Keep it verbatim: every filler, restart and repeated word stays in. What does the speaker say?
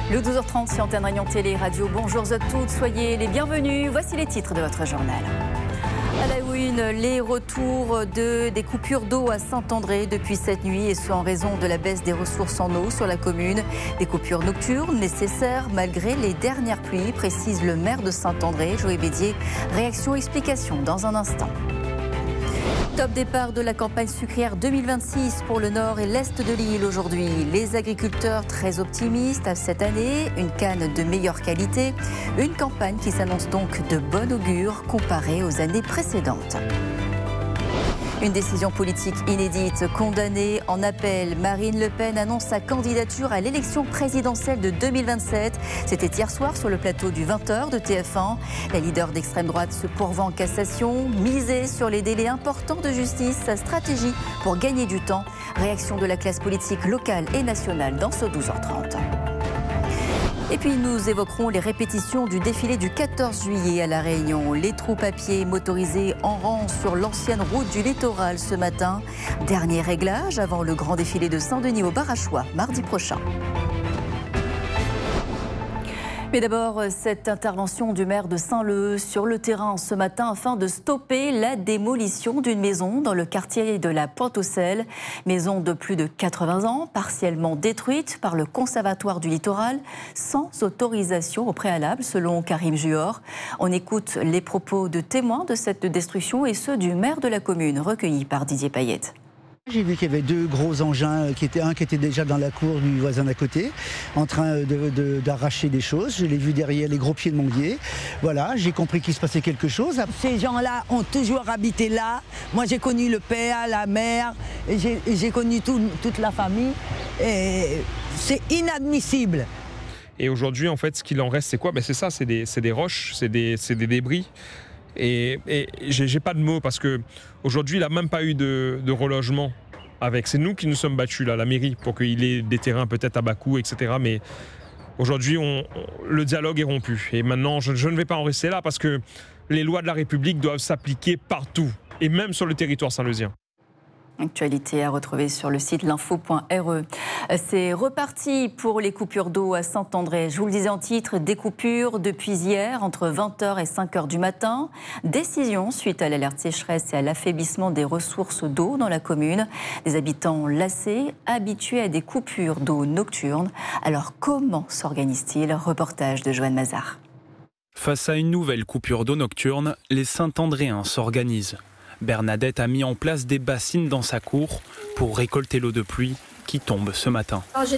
Le douze heures trente sur Antenne Réunion Télé Radio. Bonjour à toutes, soyez les bienvenus. Voici les titres de votre journal. À la une, les retours de, des coupures d'eau à Saint-André depuis cette nuit et ce en raison de la baisse des ressources en eau sur la commune. Des coupures nocturnes nécessaires malgré les dernières pluies, précise le maire de Saint-André, Joël Bédier. Réaction, explication dans un instant. Top départ de la campagne sucrière deux mille vingt-six pour le nord et l'est de l'île aujourd'hui. Les agriculteurs très optimistes à cette année, une canne de meilleure qualité, une campagne qui s'annonce donc de bon augure comparée aux années précédentes. Une décision politique inédite, condamnée en appel. Marine Le Pen annonce sa candidature à l'élection présidentielle de deux mille vingt-sept. C'était hier soir sur le plateau du vingt heures de T F un. La leader d'extrême droite se pourvoit en cassation. Misée sur les délais importants de justice, sa stratégie pour gagner du temps. Réaction de la classe politique locale et nationale dans ce douze heures trente. Et puis nous évoquerons les répétitions du défilé du quatorze juillet à La Réunion. Les troupes à pied motorisées en rang sur l'ancienne route du littoral ce matin. Dernier réglage avant le grand défilé de Saint-Denis au Barachois, mardi prochain. Mais d'abord, cette intervention du maire de Saint-Leu sur le terrain ce matin afin de stopper la démolition d'une maison dans le quartier de la Pointe-aux-Sel. Maison de plus de quatre-vingts ans, partiellement détruite par le Conservatoire du Littoral, sans autorisation au préalable, selon Karim Juor. On écoute les propos de témoins de cette destruction et ceux du maire de la commune, recueillis par Didier Payette. J'ai vu qu'il y avait deux gros engins, qui étaient, un qui était déjà dans la cour du voisin d'à côté, en train de, de, d'arracher des choses. Je l'ai vu derrière les gros pieds de Monguier. Voilà, j'ai compris qu'il se passait quelque chose. Ces gens-là ont toujours habité là. Moi, j'ai connu le père, la mère, et j'ai, et j'ai connu tout, toute la famille. Et c'est inadmissible. Et aujourd'hui, en fait, ce qu'il en reste, c'est quoi? Ben, c'est ça, c'est des, c'est des roches, c'est des, c'est des débris. Et, et j'ai, j'ai pas de mots parce que aujourd'hui il n'a même pas eu de, de relogement avec. C'est nous qui nous sommes battus là, la mairie, pour qu'il ait des terrains peut-être à bas coût, et cetera. Mais aujourd'hui, on, on, le dialogue est rompu. Et maintenant, je, je ne vais pas en rester là parce que les lois de la République doivent s'appliquer partout, et même sur le territoire saint-leusien. Actualité à retrouver sur le site l'info point r e. C'est reparti pour les coupures d'eau à Saint-André. Je vous le disais en titre, des coupures depuis hier entre vingt heures et cinq heures du matin. Décision suite à l'alerte sécheresse et à l'affaiblissement des ressources d'eau dans la commune. Des habitants lassés, habitués à des coupures d'eau nocturnes. Alors comment s'organise-t-il? Reportage de Joanne Mazard. Face à une nouvelle coupure d'eau nocturne, les Saint-Andréens s'organisent. Bernadette a mis en place des bassines dans sa cour pour récolter l'eau de pluie qui tombe ce matin. Alors, j'ai